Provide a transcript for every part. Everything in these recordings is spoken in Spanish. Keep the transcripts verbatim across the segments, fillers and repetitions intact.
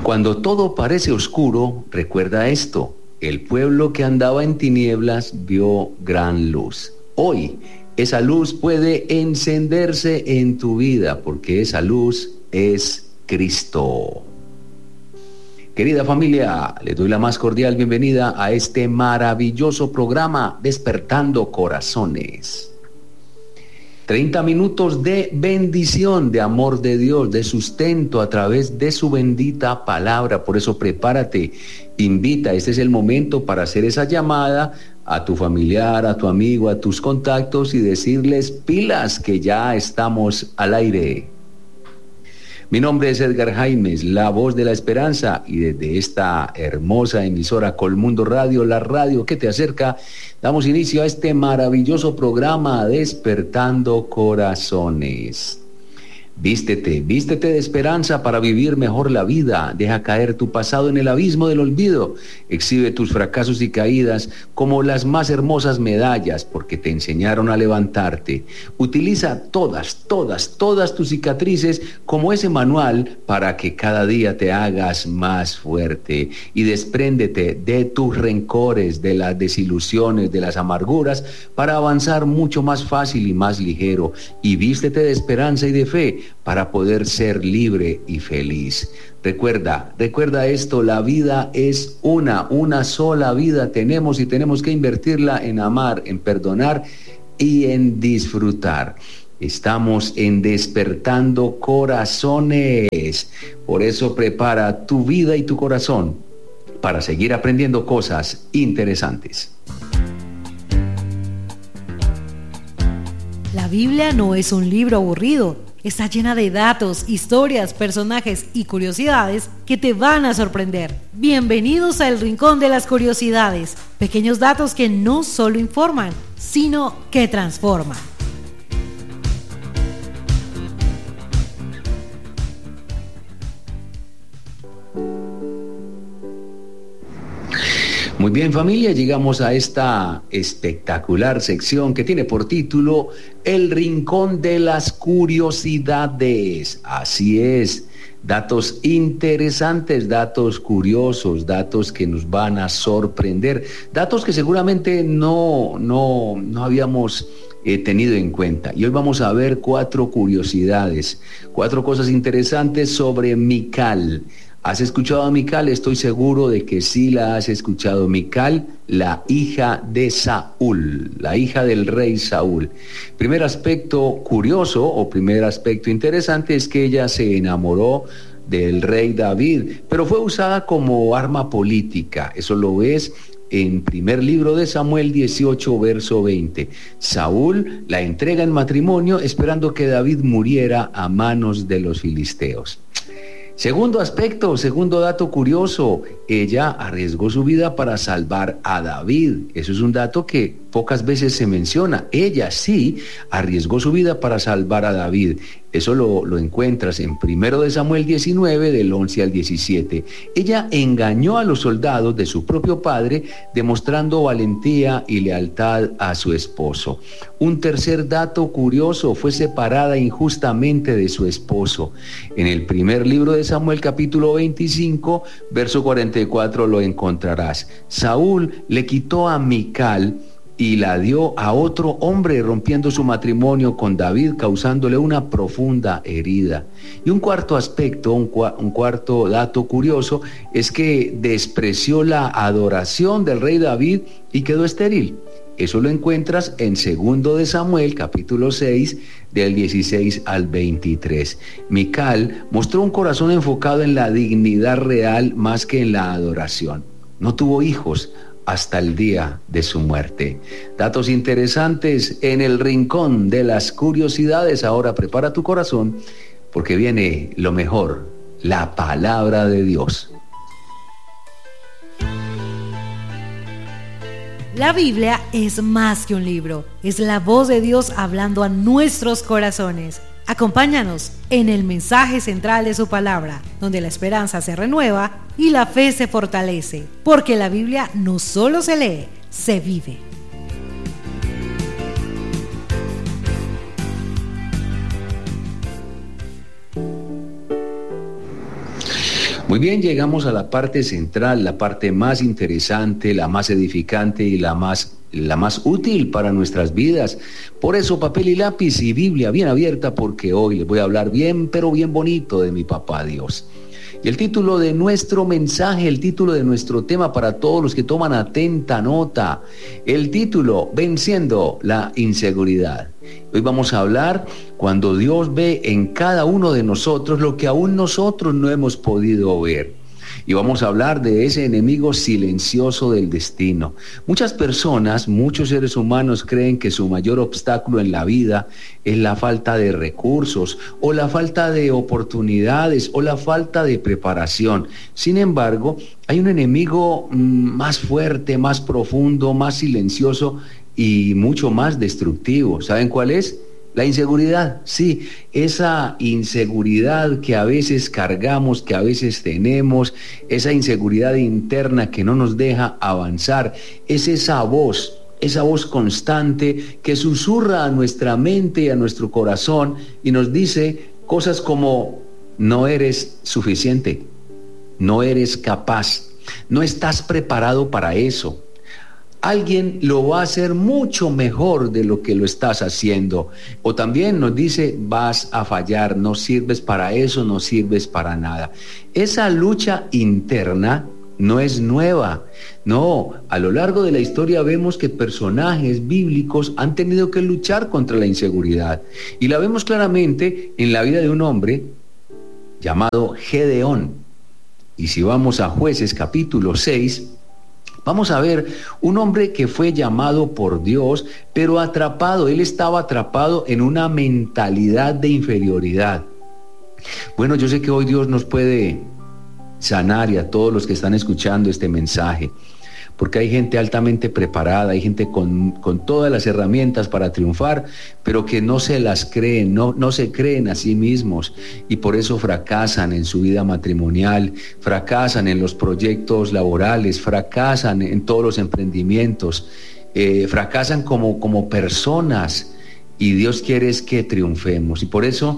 Cuando todo parece oscuro, recuerda esto: el pueblo que andaba en tinieblas vio gran luz. Hoy, esa luz puede encenderse en tu vida, porque esa luz es Cristo. Querida familia, les doy la más cordial bienvenida a este maravilloso programa Despertando Corazones. treinta minutos de bendición, de amor de Dios, de sustento a través de su bendita palabra. Por eso prepárate, invita, este es el momento para hacer esa llamada a tu familiar, a tu amigo, a tus contactos y decirles pilas que ya estamos al aire. Mi nombre es Edgar Jaimes, la voz de la esperanza, y desde esta hermosa emisora Colmundo Radio, la radio que te acerca, damos inicio a este maravilloso programa Despertando Corazones. Vístete, vístete de esperanza para vivir mejor la vida. Deja caer tu pasado en el abismo del olvido. Exhibe tus fracasos y caídas como las más hermosas medallas, porque te enseñaron a levantarte. Utiliza todas, todas, todas tus cicatrices como ese manual para que cada día te hagas más fuerte. Y despréndete de tus rencores, de las desilusiones, de las amarguras, para avanzar mucho más fácil y más ligero. Y vístete de esperanza y de fe para poder ser libre y feliz. Recuerda, recuerda esto: la vida es una, una sola vida tenemos y tenemos que invertirla en amar, en perdonar y en disfrutar. Estamos en Despertando Corazones. Por eso prepara tu vida y tu corazón para seguir aprendiendo cosas interesantes. La Biblia no es un libro aburrido. Está llena de datos, historias, personajes y curiosidades que te van a sorprender. Bienvenidos a El Rincón de las Curiosidades. Pequeños datos que no solo informan, sino que transforman. Muy bien, familia, llegamos a esta espectacular sección que tiene por título El Rincón de las Curiosidades. Así es, datos interesantes, datos curiosos, datos que nos van a sorprender, datos que seguramente no, no, no habíamos eh, tenido en cuenta. Y hoy vamos a ver cuatro curiosidades, cuatro cosas interesantes sobre Mical. ¿Has escuchado a Mical? Estoy seguro de que sí la has escuchado. Mical, la hija de Saúl, la hija del rey Saúl. Primer aspecto curioso o primer aspecto interesante es que ella se enamoró del rey David, pero fue usada como arma política. Eso lo ves en primer libro de Samuel dieciocho, verso veinte. Saúl la entrega en matrimonio esperando que David muriera a manos de los filisteos. Segundo aspecto, segundo dato curioso, ella arriesgó su vida para salvar a David. Eso es un dato que pocas veces se menciona. Ella sí arriesgó su vida para salvar a David. Eso lo, lo encuentras en primero de Samuel diecinueve, del once al diecisiete. Ella engañó a los soldados de su propio padre, demostrando valentía y lealtad a su esposo. Un tercer dato curioso, fue separada injustamente de su esposo. En el primer libro de Samuel, capítulo veinticinco, verso cuarenta y cuatro, lo encontrarás. Saúl le quitó a Mical y la dio a otro hombre, rompiendo su matrimonio con David, causándole una profunda herida. Y un cuarto aspecto, un, cua, un cuarto dato curioso, es que despreció la adoración del rey David y quedó estéril. Eso lo encuentras en segundo de Samuel, capítulo seis, del dieciséis al veintitrés. Mical mostró un corazón enfocado en la dignidad real más que en la adoración. No tuvo hijos hasta el día de su muerte. Datos interesantes en el Rincón de las Curiosidades. Ahora prepara tu corazón, porque viene lo mejor, la palabra de Dios. La Biblia es más que un libro, es la voz de Dios hablando a nuestros corazones. Acompáñanos en el mensaje central de su palabra, donde la esperanza se renueva y la fe se fortalece, porque la Biblia no solo se lee, se vive. Muy bien, llegamos a la parte central, la parte más interesante, la más edificante y la más, la más útil para nuestras vidas. Por eso, papel y lápiz y Biblia bien abierta, porque hoy les voy a hablar bien, pero bien bonito de mi papá Dios. Y el título de nuestro mensaje, el título de nuestro tema para todos los que toman atenta nota, el título, Venciendo la Inseguridad. Hoy vamos a hablar cuando Dios ve en cada uno de nosotros lo que aún nosotros no hemos podido ver. Y vamos a hablar de ese enemigo silencioso del destino. Muchas personas, muchos seres humanos creen que su mayor obstáculo en la vida es la falta de recursos o la falta de oportunidades o la falta de preparación. Sin embargo, hay un enemigo más fuerte, más profundo, más silencioso y mucho más destructivo. ¿Saben cuál es? La inseguridad, sí, esa inseguridad que a veces cargamos, que a veces tenemos, esa inseguridad interna que no nos deja avanzar, es esa voz, esa voz constante que susurra a nuestra mente y a nuestro corazón y nos dice cosas como: no eres suficiente, no eres capaz, no estás preparado para eso. Alguien lo va a hacer mucho mejor de lo que lo estás haciendo. O también nos dice: vas a fallar, no sirves para eso, no sirves para nada. Esa lucha interna no es nueva. No, a lo largo de la historia vemos que personajes bíblicos han tenido que luchar contra la inseguridad. Y la vemos claramente en la vida de un hombre llamado Gedeón. Y si vamos a Jueces capítulo seis, vamos a ver un hombre que fue llamado por Dios, pero atrapado, él estaba atrapado en una mentalidad de inferioridad. Bueno, yo sé que hoy Dios nos puede sanar y a todos los que están escuchando este mensaje, porque hay gente altamente preparada, hay gente con, con todas las herramientas para triunfar, pero que no se las creen, no, no se creen a sí mismos y por eso fracasan en su vida matrimonial, fracasan en los proyectos laborales, fracasan en todos los emprendimientos, eh, fracasan como, como personas, y Dios quiere es que triunfemos. Y por eso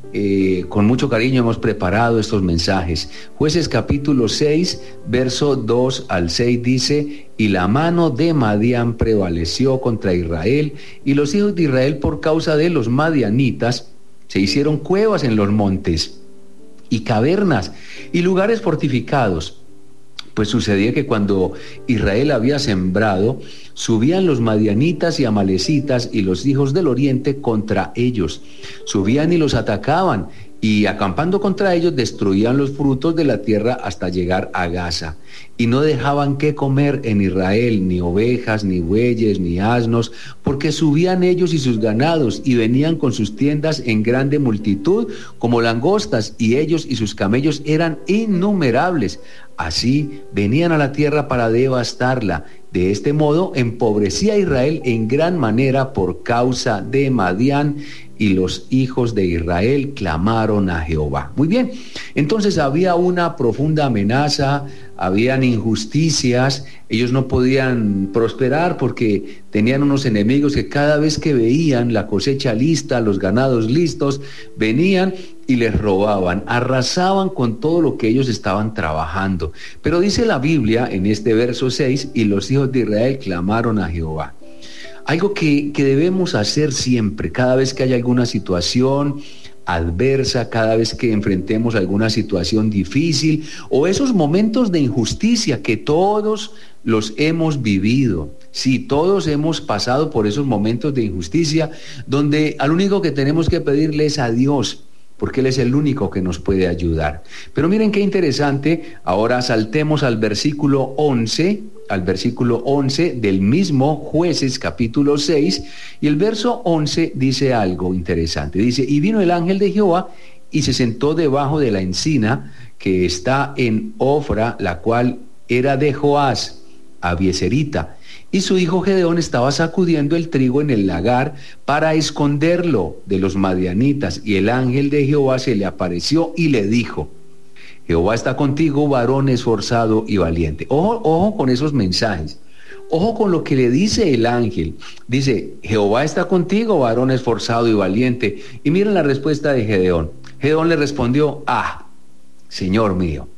Eh, con mucho cariño hemos preparado estos mensajes. Jueces capítulo seis, verso dos al seis dice: y la mano de Madián prevaleció contra Israel, y los hijos de Israel, por causa de los madianitas, se hicieron cuevas en los montes y cavernas y lugares fortificados. Pues sucedía que cuando Israel había sembrado, subían los madianitas y amalecitas y los hijos del oriente contra ellos. Subían y los atacaban, y acampando contra ellos destruían los frutos de la tierra hasta llegar a Gaza. Y no dejaban que comer en Israel ni ovejas, ni bueyes, ni asnos, porque subían ellos y sus ganados, y venían con sus tiendas en grande multitud como langostas, y ellos y sus camellos eran innumerables. Así venían a la tierra para devastarla. De este modo empobrecía a Israel en gran manera por causa de Madián, y los hijos de Israel clamaron a Jehová. Muy bien, entonces había una profunda amenaza, habían injusticias, ellos no podían prosperar porque tenían unos enemigos que cada vez que veían la cosecha lista, los ganados listos, venían y les robaban, arrasaban con todo lo que ellos estaban trabajando. Pero dice la Biblia en este verso seis: y los hijos de Israel clamaron a Jehová. Algo que, que debemos hacer siempre, cada vez que haya alguna situación adversa, cada vez que enfrentemos alguna situación difícil o esos momentos de injusticia que todos los hemos vivido. Sí, todos hemos pasado por esos momentos de injusticia donde al único que tenemos que pedirle es a Dios, porque Él es el único que nos puede ayudar. Pero miren qué interesante, ahora saltemos al versículo once, al versículo once del mismo Jueces capítulo seis, y el verso once dice algo interesante. Dice: y vino el ángel de Jehová y se sentó debajo de la encina que está en Ofra, la cual era de Joás, Abieserita, y su hijo Gedeón estaba sacudiendo el trigo en el lagar para esconderlo de los madianitas, y el ángel de Jehová se le apareció y le dijo: Jehová está contigo, varón esforzado y valiente. Ojo, ojo con esos mensajes. Ojo con lo que le dice el ángel. Dice: Jehová está contigo, varón esforzado y valiente. Y miren la respuesta de Gedeón. Gedeón le respondió: ah, Señor mío,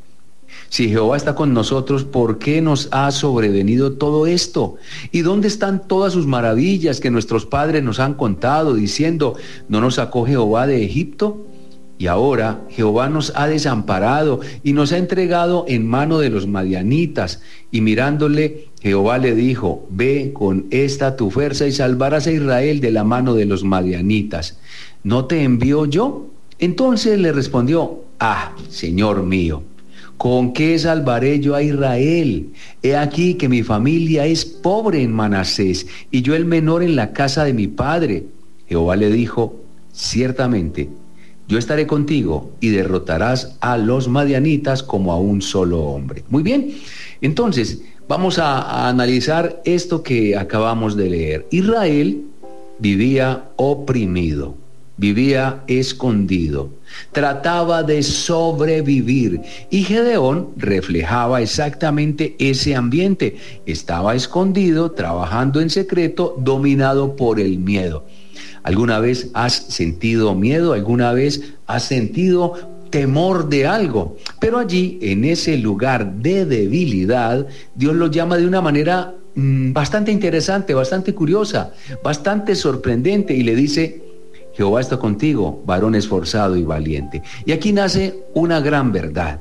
Si Jehová está con nosotros, ¿por qué nos ha sobrevenido todo esto? ¿Y dónde están todas sus maravillas que nuestros padres nos han contado, diciendo, ¿no nos sacó Jehová de Egipto? Y ahora Jehová nos ha desamparado y nos ha entregado en mano de los madianitas. Y mirándole, Jehová le dijo, ve con esta tu fuerza y salvarás a Israel de la mano de los madianitas. ¿No te envío yo? Entonces le respondió, ah, Señor mío, ¿con qué salvaré yo a Israel? He aquí que mi familia es pobre en Manasés, y yo el menor en la casa de mi padre. Jehová le dijo, ciertamente, yo estaré contigo, y derrotarás a los madianitas como a un solo hombre. Muy bien, entonces vamos a, a analizar esto que acabamos de leer. Israel vivía oprimido. Vivía escondido, trataba de sobrevivir, y Gedeón reflejaba exactamente ese ambiente. Estaba escondido, trabajando en secreto, dominado por el miedo. ¿Alguna vez has sentido miedo? ¿Alguna vez has sentido temor de algo? Pero allí, en ese lugar de debilidad, Dios lo llama de una manera mmm, bastante interesante, bastante curiosa, bastante sorprendente, y le dice, Jehová está contigo, varón esforzado y valiente. Y aquí nace una gran verdad.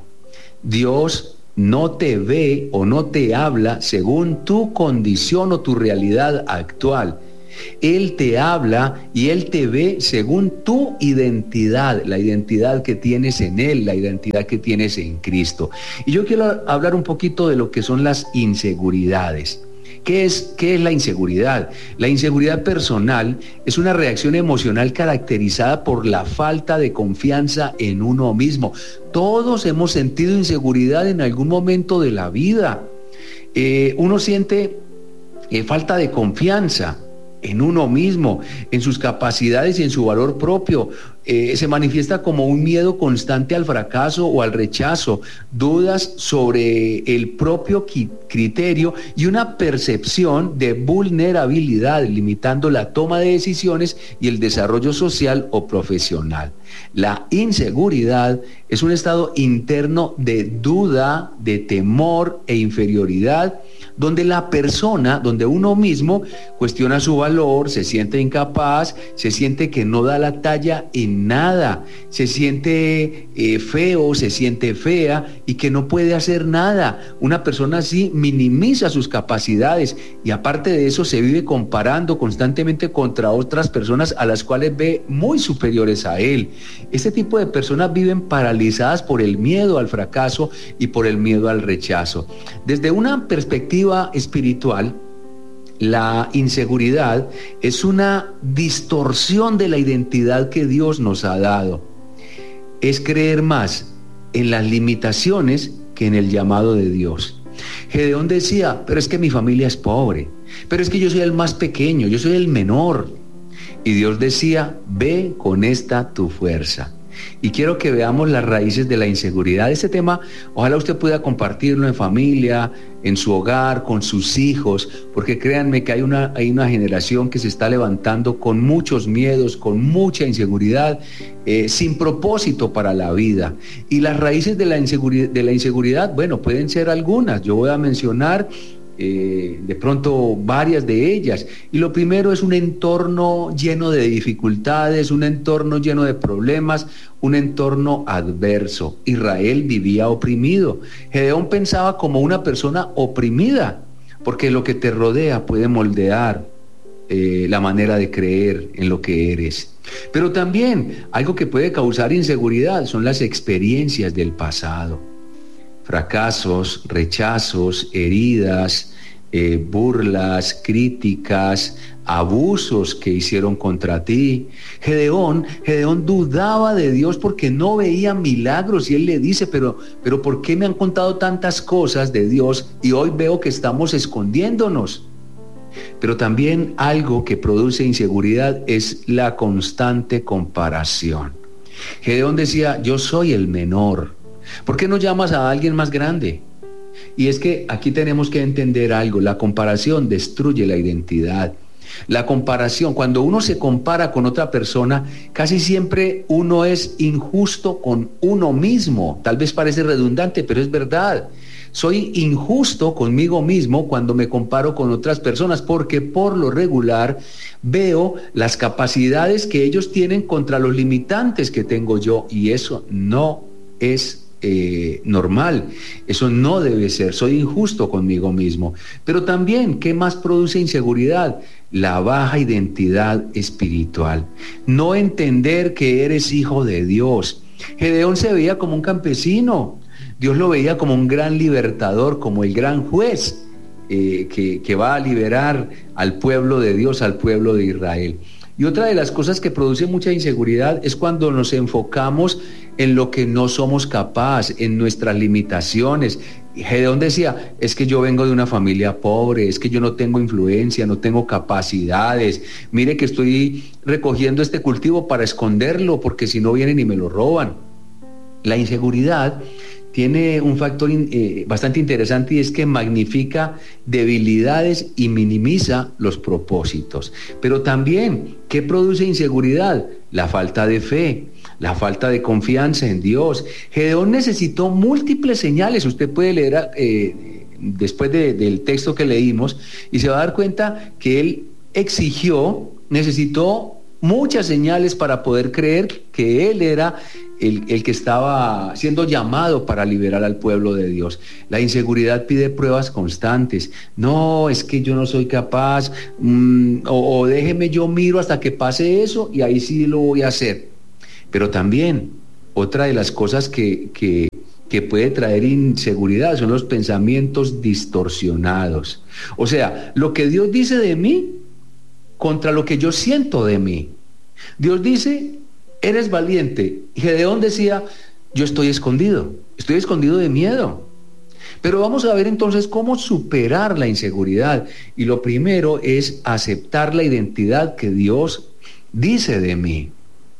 Dios no te ve o no te habla según tu condición o tu realidad actual. Él te habla y Él te ve según tu identidad, la identidad que tienes en Él, la identidad que tienes en Cristo. Y yo quiero hablar un poquito de lo que son las inseguridades. ¿Qué es, qué es la inseguridad? La inseguridad personal es una reacción emocional caracterizada por la falta de confianza en uno mismo. Todos hemos sentido inseguridad en algún momento de la vida. Eh, uno siente eh, falta de confianza en uno mismo, en sus capacidades y en su valor propio. Eh, se manifiesta como un miedo constante al fracaso o al rechazo, dudas sobre el propio criterio y una percepción de vulnerabilidad, limitando la toma de decisiones y el desarrollo social o profesional. La inseguridad es un estado interno de duda, de temor e inferioridad, donde la persona, donde uno mismo cuestiona su valor, se siente incapaz, se siente que no da la talla en nada, se siente eh, feo, se siente fea y que no puede hacer nada. Una persona así minimiza sus capacidades y aparte de eso se vive comparando constantemente contra otras personas a las cuales ve muy superiores a él. Este tipo de personas viven paralizadas por el miedo al fracaso y por el miedo al rechazo. Desde una perspectiva espiritual, la inseguridad es una distorsión de la identidad que Dios nos ha dado. Es creer más en las limitaciones que en el llamado de Dios. Gedeón decía, pero es que mi familia es pobre, pero es que yo soy el más pequeño, yo soy el menor. Y Dios decía, ve con esta tu fuerza. Y quiero que veamos las raíces de la inseguridad. Este tema, ojalá usted pueda compartirlo en familia, en su hogar, con sus hijos, porque créanme que hay una, hay una generación que se está levantando con muchos miedos, con mucha inseguridad, eh, sin propósito para la vida. Y las raíces de la inseguridad, de la inseguridad, bueno, pueden ser algunas. Yo voy a mencionar Eh, de pronto varias de ellas, y lo primero es un entorno lleno de dificultades, un entorno lleno de problemas, un entorno adverso. Israel vivía oprimido. Gedeón pensaba como una persona oprimida, porque lo que te rodea puede moldear eh, la manera de creer en lo que eres. Pero también algo que puede causar inseguridad son las experiencias del pasado. Fracasos, rechazos, heridas, eh, burlas, críticas, abusos que hicieron contra ti. Gedeón, Gedeón dudaba de Dios porque no veía milagros, y él le dice, pero, pero ¿por qué me han contado tantas cosas de Dios y hoy veo que estamos escondiéndonos? Pero también algo que produce inseguridad es la constante comparación. Gedeón decía, yo soy el menor. ¿Por qué no llamas a alguien más grande? Y es que aquí tenemos que entender algo, la comparación destruye la identidad. La comparación, cuando uno se compara con otra persona, casi siempre uno es injusto con uno mismo. Tal vez parece redundante, pero es verdad. Soy injusto conmigo mismo cuando me comparo con otras personas, porque por lo regular veo las capacidades que ellos tienen contra los limitantes que tengo yo, y eso no es Eh, normal, eso no debe ser. Soy injusto conmigo mismo. Pero también, ¿qué más produce inseguridad? La baja identidad espiritual, no entender que eres hijo de Dios. Gedeón se veía como un campesino, Dios lo veía como un gran libertador, como el gran juez eh, que, que va a liberar al pueblo de Dios, al pueblo de Israel. Y otra de las cosas que produce mucha inseguridad es cuando nos enfocamos en lo que no somos capaces, en nuestras limitaciones. Gedeón decía, es que yo vengo de una familia pobre, es que yo no tengo influencia, no tengo capacidades, mire que estoy recogiendo este cultivo para esconderlo, porque si no vienen y me lo roban. La inseguridad tiene un factor eh, bastante interesante, y es que magnifica debilidades y minimiza los propósitos. Pero también, ¿qué produce inseguridad? La falta de fe, la falta de confianza en Dios. Gedeón necesitó múltiples señales. Usted puede leer eh, después de, del texto que leímos y se va a dar cuenta que él exigió, necesitó muchas señales para poder creer que él era el, el que estaba siendo llamado para liberar al pueblo de Dios. La inseguridad pide pruebas constantes. No, es que yo no soy capaz, mmm, o, o déjeme yo miro hasta que pase eso y ahí sí lo voy a hacer. Pero también otra de las cosas que, que, que puede traer inseguridad son los pensamientos distorsionados. O sea, lo que Dios dice de mí contra lo que yo siento de mí. Dios dice, eres valiente. Y Gedeón decía, yo estoy escondido, estoy escondido de miedo. Pero vamos a ver entonces cómo superar la inseguridad. Y lo primero es aceptar la identidad que Dios dice de mí.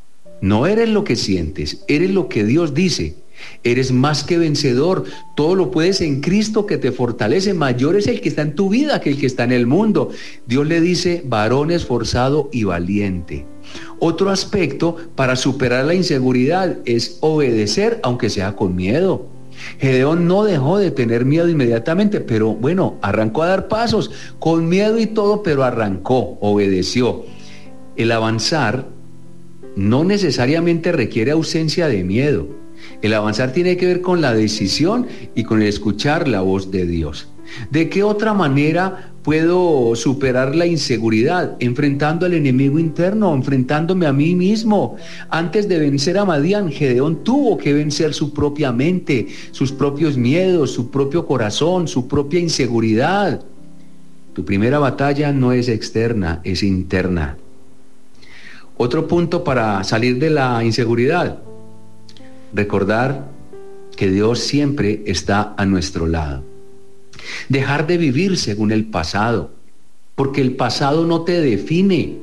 No eres lo que sientes, eres lo que Dios dice. Eres más que vencedor, todo lo puedes en Cristo que te fortalece. Mayor es el que está en tu vida que el que está en el mundo. Dios le dice, varón esforzado y valiente. Otro aspecto para superar la inseguridad es obedecer, aunque sea con miedo. Gedeón no dejó de tener miedo inmediatamente, pero bueno, arrancó a dar pasos, con miedo y todo, pero arrancó, obedeció. El avanzar no necesariamente requiere ausencia de miedo. El avanzar tiene que ver con la decisión y con el escuchar la voz de Dios. ¿De qué otra manera puedo superar la inseguridad? Enfrentando al enemigo interno, enfrentándome a mí mismo. Antes de vencer a Madián, Gedeón tuvo que vencer su propia mente, sus propios miedos, su propio corazón, su propia inseguridad. Tu primera batalla no es externa, es interna. Otro punto para salir de la inseguridad: recordar que Dios siempre está a nuestro lado. Dejar de vivir según el pasado, porque el pasado no te define.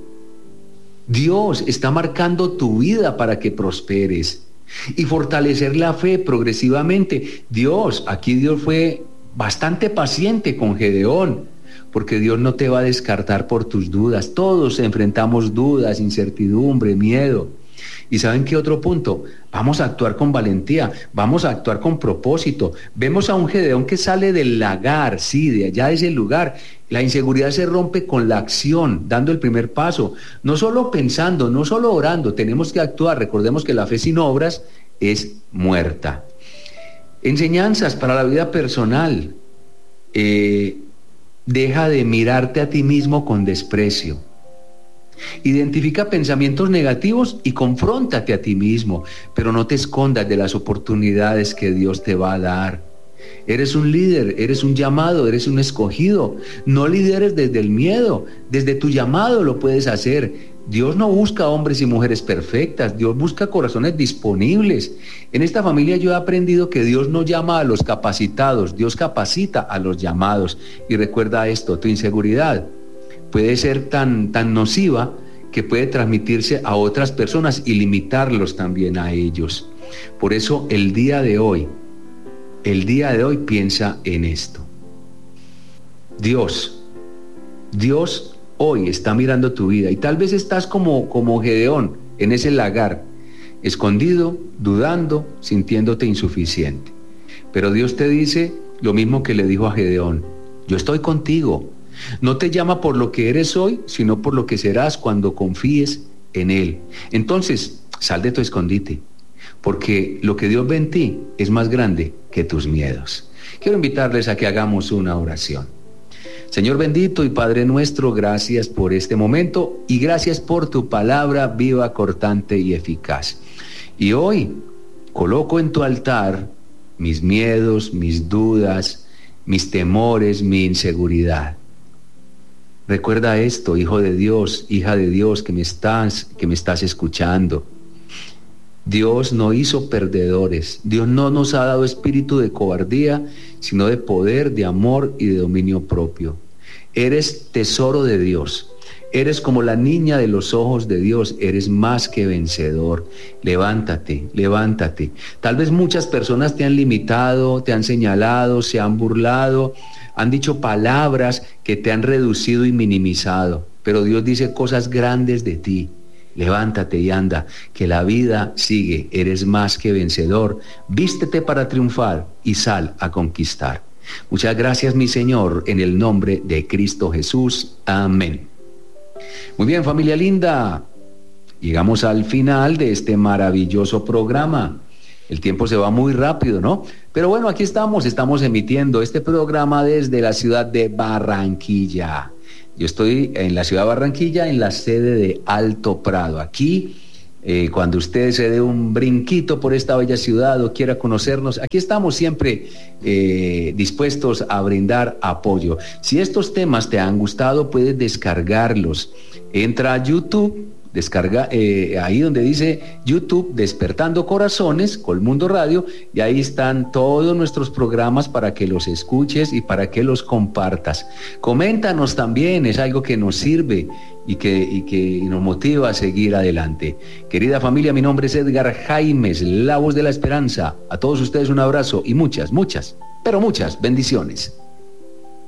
Dios está marcando tu vida para que prosperes. Y fortalecer la fe progresivamente. Dios, aquí Dios fue bastante paciente con Gedeón, porque Dios no te va a descartar por tus dudas. Todos enfrentamos dudas, incertidumbre, miedo. ¿Y saben qué otro punto? Vamos a actuar con valentía, vamos a actuar con propósito. Vemos a un Gedeón que sale del lagar, sí, de allá de ese lugar. La inseguridad se rompe con la acción, dando el primer paso. No solo pensando, no solo orando, tenemos que actuar. Recordemos que la fe sin obras es muerta. Enseñanzas para la vida personal. Eh, deja de mirarte a ti mismo con desprecio. Identifica pensamientos negativos y confróntate a ti mismo, pero no te escondas de las oportunidades que Dios te va a dar. Eres un líder, eres un llamado, eres un escogido. No lideres desde el miedo, desde tu llamado lo puedes hacer. Dios no busca hombres y mujeres perfectas, Dios busca corazones disponibles. En esta familia yo he aprendido que Dios no llama a los capacitados, Dios capacita a los llamados. Y recuerda esto, tu inseguridad puede ser tan, tan nociva que puede transmitirse a otras personas y limitarlos también a ellos. Por eso el día de hoy, el día de hoy piensa en esto. Dios, Dios hoy está mirando tu vida y tal vez estás como, como Gedeón en ese lagar, escondido, dudando, sintiéndote insuficiente. Pero Dios te dice lo mismo que le dijo a Gedeón: yo estoy contigo. No te llama por lo que eres hoy, sino por lo que serás cuando confíes en Él. Entonces, sal de tu escondite, porque lo que Dios ve en ti es más grande que tus miedos. Quiero invitarles a que hagamos una oración. Señor bendito y Padre nuestro, gracias por este momento y gracias por tu palabra viva, cortante y eficaz. Y hoy coloco en tu altar mis miedos, mis dudas, mis temores, mi inseguridad. Recuerda esto, hijo de Dios, hija de Dios, que me estás, que me estás escuchando. Dios no hizo perdedores. Dios no nos ha dado espíritu de cobardía, sino de poder, de amor y de dominio propio. Eres tesoro de Dios. Eres como la niña de los ojos de Dios. Eres más que vencedor. Levántate, levántate. Tal vez muchas personas te han limitado, te han señalado, se han burlado, han dicho palabras que te han reducido y minimizado. Pero Dios dice cosas grandes de ti. Levántate y anda, que la vida sigue. Eres más que vencedor. Vístete para triunfar y sal a conquistar. Muchas gracias, mi Señor, en el nombre de Cristo Jesús. Amén. Muy bien, familia linda. Llegamos al final de este maravilloso programa. El tiempo se va muy rápido, ¿no? Pero bueno, aquí estamos, estamos emitiendo este programa desde la ciudad de Barranquilla. Yo estoy en la ciudad de Barranquilla, en la sede de Alto Prado. Aquí, eh, cuando usted se dé un brinquito por esta bella ciudad o quiera conocernos, aquí estamos siempre eh, dispuestos a brindar apoyo. Si estos temas te han gustado, puedes descargarlos. Entra a YouTube. Descarga eh, ahí donde dice YouTube Despertando Corazones, Colmundo Radio, y ahí están todos nuestros programas para que los escuches y para que los compartas. Coméntanos también, es algo que nos sirve y que, y que nos motiva a seguir adelante. Querida familia, mi nombre es Edgar Jaimes, la voz de la esperanza. A todos ustedes un abrazo y muchas, muchas, pero muchas bendiciones.